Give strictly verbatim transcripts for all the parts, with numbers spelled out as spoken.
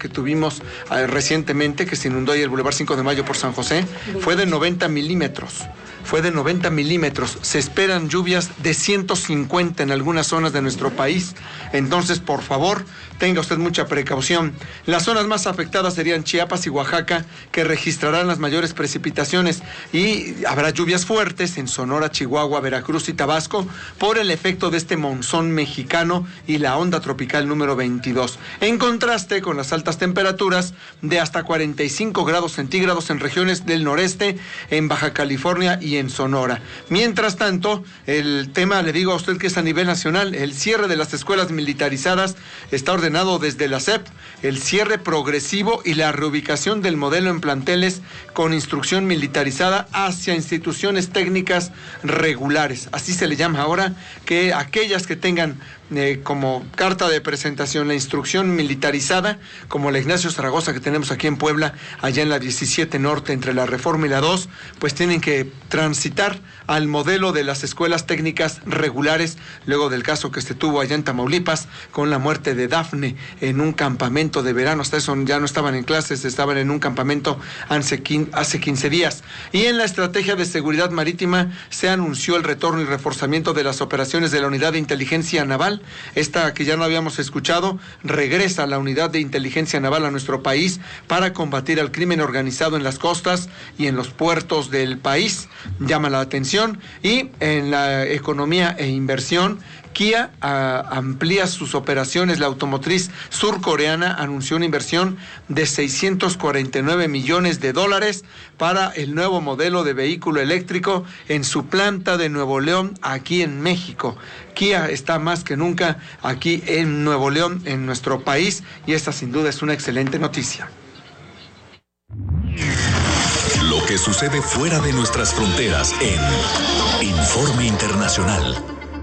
que tuvimos eh, recientemente, que se inundó ahí el Boulevard cinco de Mayo por San José, fue de noventa milímetros. Fue de noventa milímetros. Se esperan lluvias de ciento cincuenta en algunas zonas de nuestro país. Entonces, por favor, tenga usted mucha precaución. Las zonas más afectadas serían Chiapas y Oaxaca, que registrarán las mayores precipitaciones, y habrá lluvias fuertes en Sonora, Chihuahua, Veracruz y Tabasco por el efecto de este monzón mexicano y la onda tropical número veintidós. En contraste con las altas temperaturas de hasta cuarenta y cinco grados centígrados en regiones del noreste, en Baja California y en Sonora. Mientras tanto, el tema, le digo a usted que es a nivel nacional, el cierre de las escuelas militarizadas está ordenado desde la S E P, el cierre progresivo y la reubicación del modelo en planteles con instrucción militarizada hacia instituciones técnicas regulares. Así se le llama ahora, que aquellas que tengan Eh, como carta de presentación la instrucción militarizada, como la Ignacio Zaragoza que tenemos aquí en Puebla, allá en la diecisiete Norte, entre la Reforma y la dos, pues tienen que transitar al modelo de las escuelas técnicas regulares, luego del caso que se tuvo allá en Tamaulipas, con la muerte de Dafne en un campamento de verano. Hasta eso ya no estaban en clases, estaban en un campamento hace quince días. Y en la estrategia de seguridad marítima se anunció el retorno y reforzamiento de las operaciones de la Unidad de Inteligencia Naval. Esta que ya no habíamos escuchado, regresa la Unidad de Inteligencia Naval a nuestro país para combatir al crimen organizado en las costas y en los puertos del país. Llama la atención. Y en la economía e inversión, Kia a, amplía sus operaciones. La automotriz surcoreana anunció una inversión de seiscientos cuarenta y nueve millones de dólares para el nuevo modelo de vehículo eléctrico en su planta de Nuevo León, aquí en México. Kia está más que nunca aquí en Nuevo León, en nuestro país, y esta sin duda es una excelente noticia. Lo que sucede fuera de nuestras fronteras en Informe Internacional.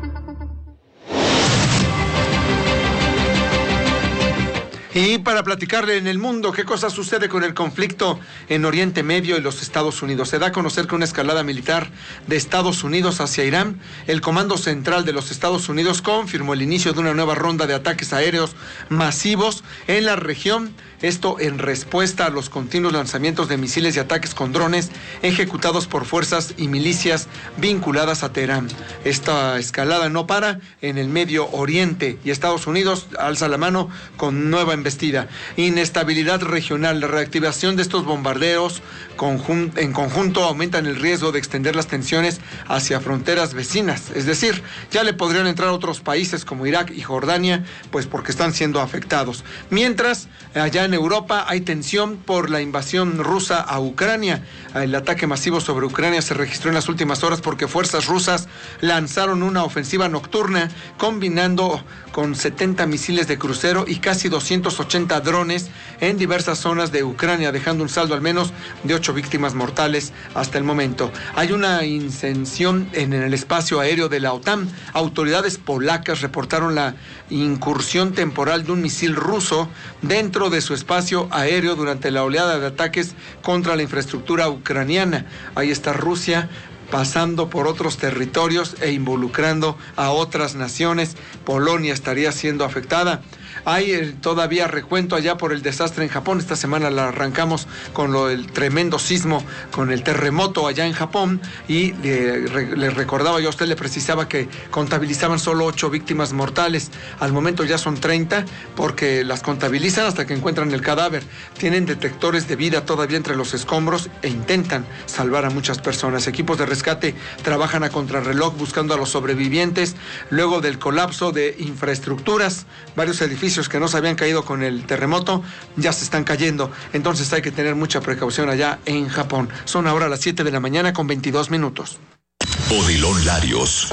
Y para platicarle en el mundo qué cosa sucede con el conflicto en Oriente Medio y los Estados Unidos. Se da a conocer que una escalada militar de Estados Unidos hacia Irán, el Comando Central de los Estados Unidos confirmó el inicio de una nueva ronda de ataques aéreos masivos en la región. Esto en respuesta a los continuos lanzamientos de misiles y ataques con drones ejecutados por fuerzas y milicias vinculadas a Teherán. Esta escalada no para en el Medio Oriente y Estados Unidos alza la mano con nueva embestida. Inestabilidad regional, la reactivación de estos bombardeos conjun- en conjunto aumentan el riesgo de extender las tensiones hacia fronteras vecinas. Es decir, ya le podrían entrar otros países como Irak y Jordania, pues porque están siendo afectados. Mientras, allá en Europa hay tensión por la invasión rusa a Ucrania. El ataque masivo sobre Ucrania se registró en las últimas horas porque fuerzas rusas lanzaron una ofensiva nocturna combinando con setenta misiles de crucero y casi doscientos ochenta drones en diversas zonas de Ucrania, dejando un saldo al menos de ocho víctimas mortales hasta el momento. Hay una incensión en el espacio aéreo de la OTAN. Autoridades polacas reportaron la incursión temporal de un misil ruso dentro de su espacio aéreo durante la oleada de ataques contra la infraestructura ucraniana. Ahí está Rusia pasando por otros territorios e involucrando a otras naciones. Polonia estaría siendo afectada. Hay eh, todavía recuento allá por el desastre en Japón. Esta semana la arrancamos con lo del tremendo sismo, con el terremoto allá en Japón, y le, re, le recordaba yo a usted, le precisaba que contabilizaban solo ocho víctimas mortales. Al momento ya son treinta, porque las contabilizan hasta que encuentran el cadáver. Tienen detectores de vida todavía entre los escombros e intentan salvar a muchas personas. Equipos de rescate trabajan a contrarreloj buscando a los sobrevivientes luego del colapso de infraestructuras. Varios edificios que no se habían caído con el terremoto ya se están cayendo, entonces hay que tener mucha precaución allá en Japón. Son ahora las siete de la mañana con veintidós minutos. Odilon Larios.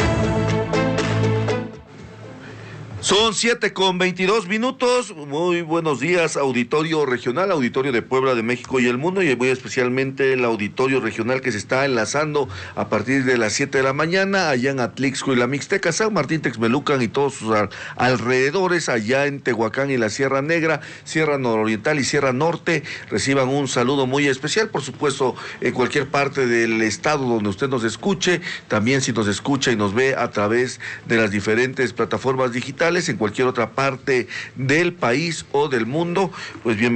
Son siete con veintidós minutos. Muy buenos días, auditorio regional, auditorio de Puebla, de México y el mundo, y muy especialmente el auditorio regional que se está enlazando a partir de las siete de la mañana allá en Atlixco y la Mixteca, San Martín, Texmelucan y todos sus al- alrededores, allá en Tehuacán y la Sierra Negra, Sierra Nororiental y Sierra Norte. Reciban un saludo muy especial, por supuesto, en cualquier parte del estado donde usted nos escuche, también si nos escucha y nos ve a través de las diferentes plataformas digitales en cualquier otra parte del país o del mundo, pues bien.